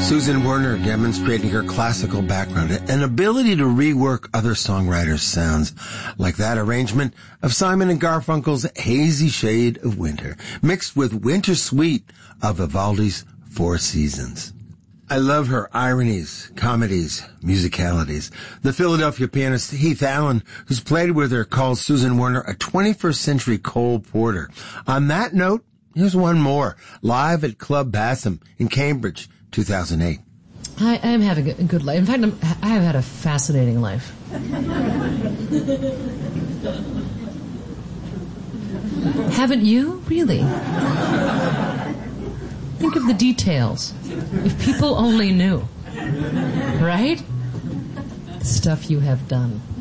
Susan Werner demonstrating her classical background, an ability to rework other songwriters' sounds, like that arrangement of Simon and Garfunkel's Hazy Shade of Winter, mixed with Winter Sweet of Vivaldi's Four Seasons. I love her ironies, comedies, musicalities. The Philadelphia pianist Heath Allen, who's played with her, calls Susan Werner a 21st century Cole Porter. On that note, here's one more, live at Club Bassam in Cambridge, 2008. I am having a good life. In fact, I have had a fascinating life. Haven't you? Really? Think of the details. If people only knew. Right? The stuff you have done.